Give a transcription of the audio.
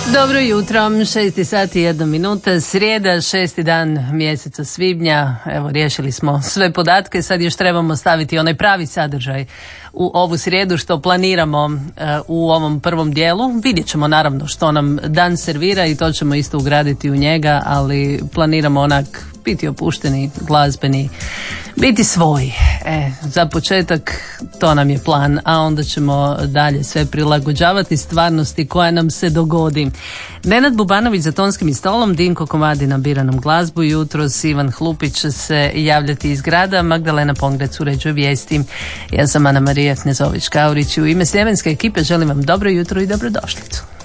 Dobro jutro, 6 sati i 1 minuta, srijeda, 6. dan mjeseca svibnja. Evo, riješili smo sve podatke, sad još trebamo staviti onaj pravi sadržaj u ovu srijedu što planiramo u ovom prvom dijelu. Vidjet ćemo naravno što nam dan servira i to ćemo isto ugraditi u njega, ali planiramo onak biti opušteni, glazbeni, biti svoji. Za početak to nam je plan, a onda ćemo dalje sve prilagođavati stvarnosti koja nam se dogodi. Nenad Bubanović za tonskim i stolom, Dinko Komadi na biranom glazbu, jutros Ivan Hlupić će se javljati iz grada, Magdalena Pongrec uređuje vijesti. Ja sam Ana Marija Knezović-Kaurić i u ime sljemenske ekipe želim vam dobro jutro i dobrodošlicu.